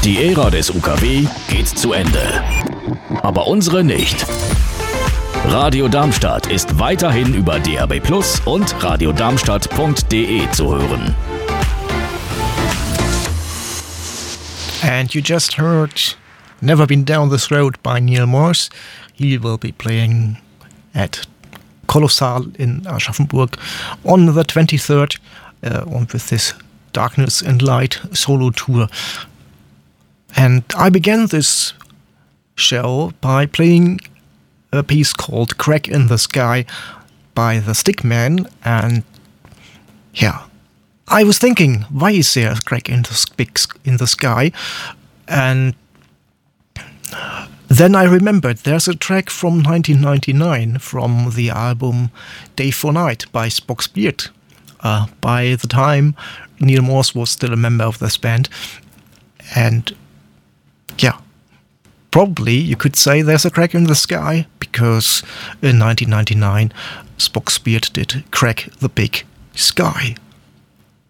Die Ära des UKW geht zu Ende. Aber unsere nicht. Radio Darmstadt ist weiterhin über DAB+ und radiodarmstadt.de zu hören. And you just heard Never Been Down This Road by Neil Morse. He will be playing at Kolossal in Aschaffenburg on the 23rd with this Darkness and Light solo tour. And I began this show by playing a piece called Crack in the Sky by the Stickman. And yeah, I was thinking, why is there a crack in the sky? And then I remembered there's a track from 1999 from the album Day for Night by Spock's Beard. By the time Neil Morse was still a member of this band. And yeah, probably you could say there's a crack in the sky because in 1999 Spock's Beard did Crack the Big Sky.